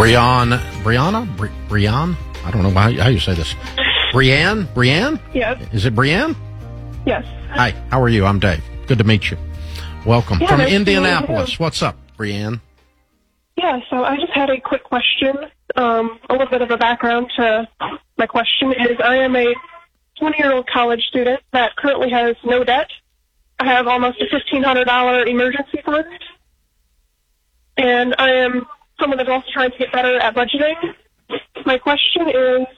Brianne? I don't know how you say this. Brianne? Yes. Is it Brianne? Yes. Hi, how are you? I'm Dave. Good to meet you. Welcome. Yeah, From nice to meet Indianapolis. you. What's up, Brianne? Yeah, so I just had a quick question. A little bit of a background to my question is I am a 20-year-old college student that currently has no debt. I have almost a $1,500 emergency fund. And I am someone that's also trying to get better at budgeting. My question is,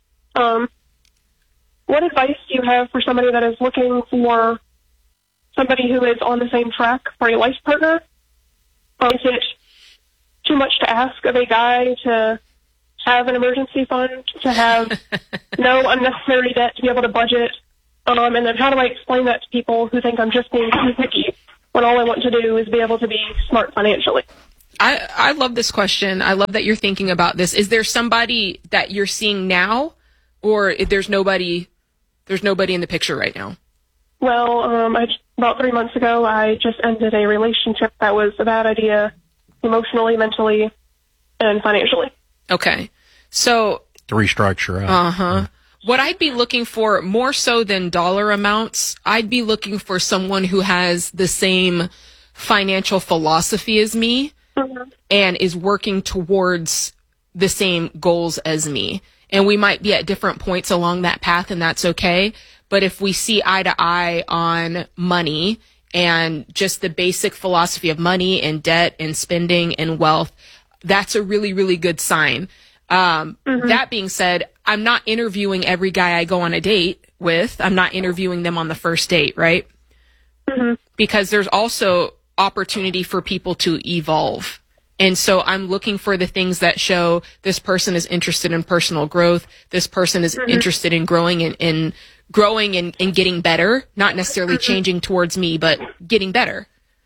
what advice do you have for somebody that is looking for somebody who is on the same track for a life partner? Is it too much to ask of a guy to have an emergency fund, to have no unnecessary debt, to be able to budget? And then how do I explain that to people who think I'm just being too picky when all I want to do is be able to be smart financially? I love this question. I love that you're thinking about this. Is there somebody that you're seeing now, or if there's nobody in the picture right now? Well, about 3 months ago, I just ended a relationship that was a bad idea emotionally, mentally, and financially. Okay. So 3 strikes you're out. Uh-huh. What I'd be looking for, more so than dollar amounts, I'd be looking for someone who has the same financial philosophy as me and is working towards the same goals as me. And we might be at different points along that path, and that's okay. But if we see eye to eye on money and just the basic philosophy of money and debt and spending and wealth, that's a really, really good sign. That being said, I'm not interviewing every guy I go on a date with. I'm not interviewing them on the first date, right? Because there's also opportunity for people to evolve. And so I'm looking for the things that show this person is interested in personal growth. This person is interested in growing and getting better, not necessarily changing towards me, but getting better.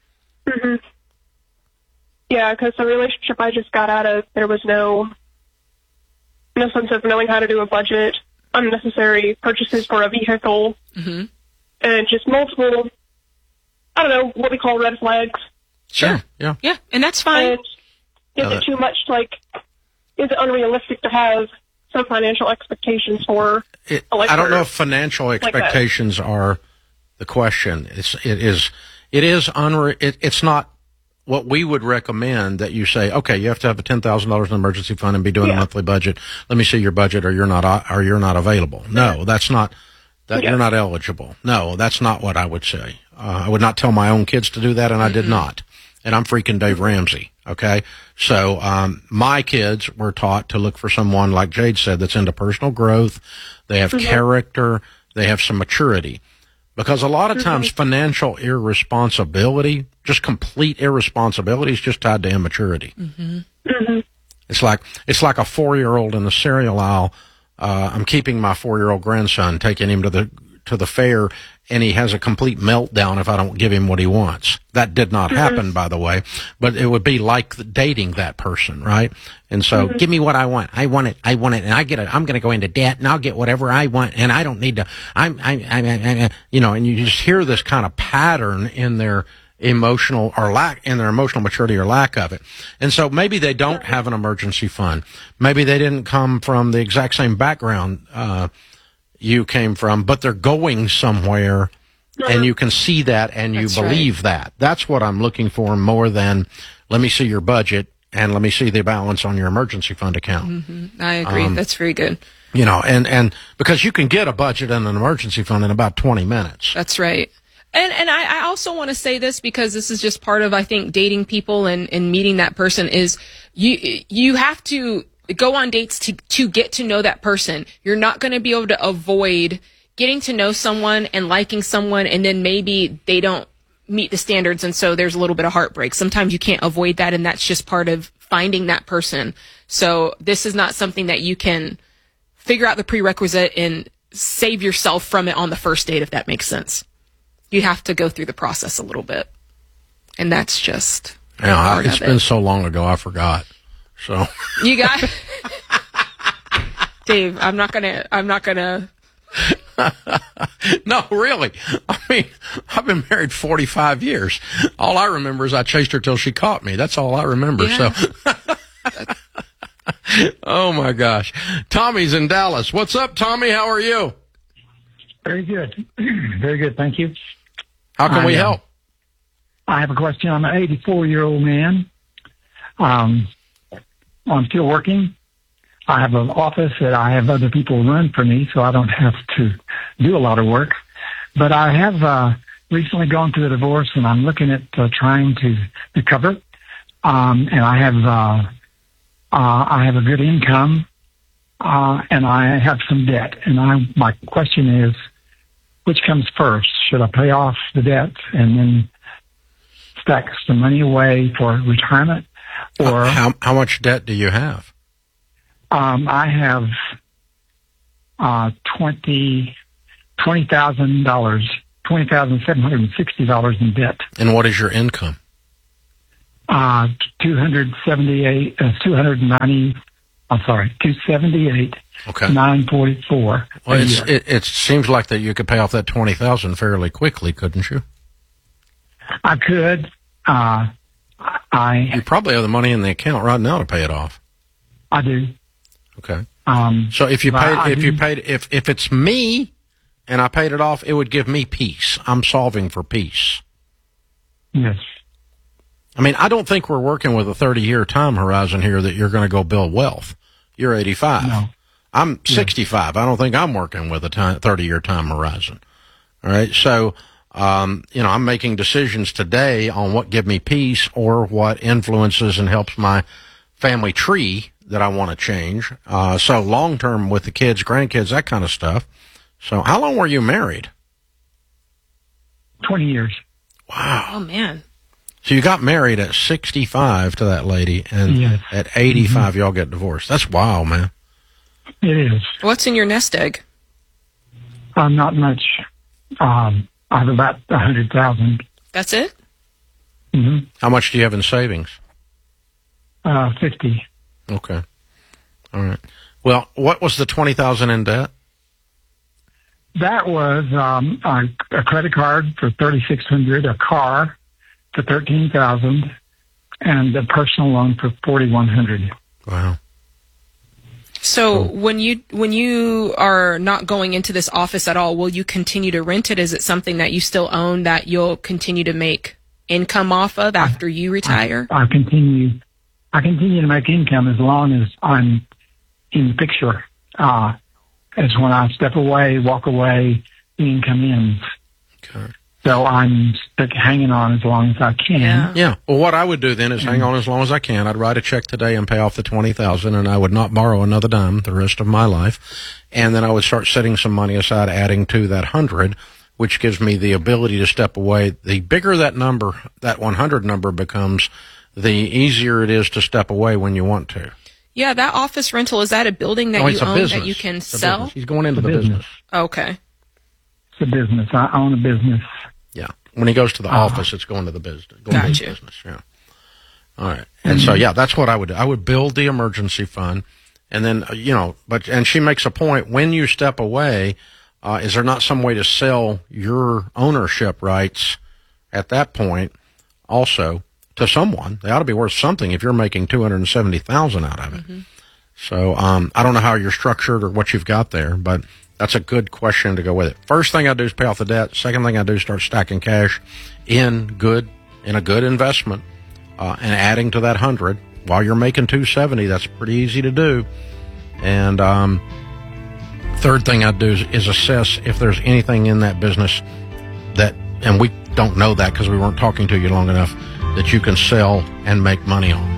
Yeah, because the relationship I just got out of, there was no sense of knowing how to do a budget, unnecessary purchases for a vehicle, and just multiple, I don't know, what we call red flags. Sure. Yeah. Yeah, and that's fine. And is it too much, is it unrealistic to have some financial expectations for a life I don't know partner if financial expectations are the question. It's not what we would recommend that you say, okay, you have to have a $10,000 in emergency fund and be doing a monthly budget. Let me see your budget, or you're not available. No, that's not that. You're not eligible. No, that's not what I would say. I would not tell my own kids to do that, and I did not. And I'm freaking Dave Ramsey. Okay. So, my kids were taught to look for someone, like Jade said, that's into personal growth. They have character. They have some maturity. Because a lot of times financial irresponsibility, just complete irresponsibility, is just tied to immaturity. It's like a 4-year-old in the cereal aisle. I'm keeping my 4-year-old grandson, taking him to the fair, and he has a complete meltdown if I don't give him what he wants. That did not happen, by the way, but it would be like dating that person, right? And so, give me what I want. I want it, and I get it. I'm going to go into debt, and I'll get whatever I want, and I don't need to. And you just hear this kind of pattern in their emotional maturity or lack of it. And so maybe they don't have an emergency fund. Maybe they didn't come from the exact same background you came from, but they're going somewhere, and you can see that, and you believe that. That's what I'm looking for, more than let me see your budget and let me see the balance on your emergency fund account. I agree. That's very good. And because you can get a budget and an emergency fund in about 20 minutes. That's right. And I also want to say this, because this is just part of, I think, dating people and meeting that person, is you have to go on dates to get to know that person. You're not going to be able to avoid getting to know someone and liking someone, and then maybe they don't meet the standards, and so there's a little bit of heartbreak. Sometimes you can't avoid that, and that's just part of finding that person. So this is not something that you can figure out the prerequisite and save yourself from it on the first date, if that makes sense. You have to go through the process a little bit, and that's just part it's of been it. so long ago, I forgot. So You got Dave, I'm not gonna No, really. I mean, I've been married 45 years. All I remember is I chased her till she caught me. That's all I remember. Yeah. So Oh my gosh. Tommy's in Dallas. What's up, Tommy? How are you? Very good. Very good. Thank you. How can we help? I have a question. I'm an 84-year-old man. I'm still working. I have an office that I have other people run for me, so I don't have to do a lot of work. But I have recently gone through a divorce, and I'm looking at trying to recover. And I have a good income, and I have some debt. And my question is, which comes first? Should I pay off the debt and then stack some money away for retirement? Or how much debt do you have? I have $20,760 in debt. And what is your income? 278. Okay. 944. Well, it seems like that you could pay off that 20,000 fairly quickly, couldn't you? I could. You probably have the money in the account right now to pay it off. I do. Okay. So if it's me and I paid it off, it would give me peace. I'm solving for peace. Yes. I mean, I don't think we're working with a 30-year time horizon here that you're going to go build wealth. You're 85. No. I'm 65. I don't think I'm working with a 30-year time horizon. All right. So, I'm making decisions today on what give me peace or what influences and helps my family tree that I want to change. So long term with the kids, grandkids, that kind of stuff. So how long were you married? 20 years. Wow. Oh, man. So you got married at 65 to that lady, and yes. At 85, y'all get divorced. That's wild, man. It is. What's in your nest egg? Not much. I have about 100,000. That's it? Mm-hmm. How much do you have in savings? 50. Okay. All right. Well, what was the 20,000 in debt? That was a credit card for $3,600, a car for $13,000, and a personal loan for $4,100. Wow. So when you are not going into this office at all, will you continue to rent it? Is it something that you still own that you'll continue to make income off of after you retire? I continue to make income as long as I'm in the picture. As when I step away, walk away, the income ends. Okay. So I'm hanging on as long as I can. Yeah. Well, what I would do then is hang on as long as I can. I'd write a check today and pay off the 20,000, and I would not borrow another dime the rest of my life. And then I would start setting some money aside, adding to that 100, which gives me the ability to step away. The bigger that number, that 100 number becomes, the easier it is to step away when you want to. Yeah, that office rental, is that a building that you own that you can sell? He's going into the business. Okay. It's a business. I own a business. Yeah. When he goes to the office, it's going to the business. Gotcha. Business, yeah. All right. And so, yeah, that's what I would do. I would build the emergency fund. And then, and she makes a point, when you step away, is there not some way to sell your ownership rights at that point also to someone? They ought to be worth something if you're making $270,000 out of it. Mm-hmm. So, I don't know how you're structured or what you've got there, but that's a good question to go with it. First thing I do is pay off the debt. Second thing I do is start stacking cash in a good investment, and adding to that 100 while you're making 270. That's pretty easy to do. And, third thing I do is assess if there's anything in that business and we don't know that because we weren't talking to you long enough, that you can sell and make money on.